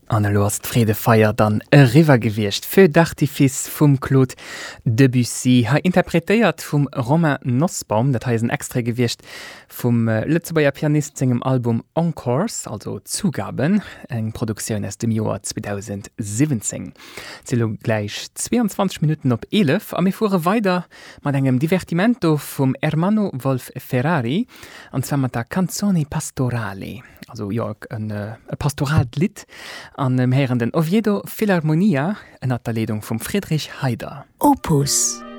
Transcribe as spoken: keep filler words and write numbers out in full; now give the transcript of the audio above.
An lost Frede feier dann e River gewircht fir d'Artifice vum Claude Debussy ha interpretéiert vum Romain Nussbaum, dat heisen extra gewircht vum äh, Lützebauer Pianist engem Album Encores, also Zugaben, eng Produktionioun ass dem Joar zwanzig siebzehn. Zelo gleich zweiundzwanzig Minuten op elf, a mir fuhre weiter mat engem Divertimento vum Ermanno Wolf Ferrari, anzwer mat der Canzone Pastorale. Also ja, ein, äh, ein Pastorallied an dem ähm, Herren den Oviedo Philharmonia, en Atterledung vum Friedrich Haider. Opus.